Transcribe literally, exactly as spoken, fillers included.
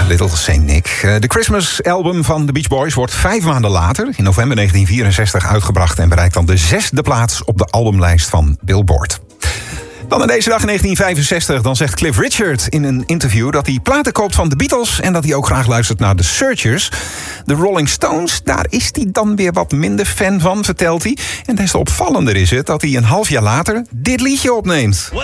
Little Saint Nick. Uh, de Christmas-album van de Beach Boys wordt vijf maanden later, in november negentien vierenzestig, uitgebracht en bereikt dan de zesde plaats op de albumlijst van Billboard. Dan in deze dag in negentien vijfenzestig, dan zegt Cliff Richard in een interview dat hij platen koopt van de Beatles en dat hij ook graag luistert naar de Searchers. De Rolling Stones, daar is hij dan weer wat minder fan van, vertelt hij. En des te opvallender is het dat hij een half jaar later dit liedje opneemt.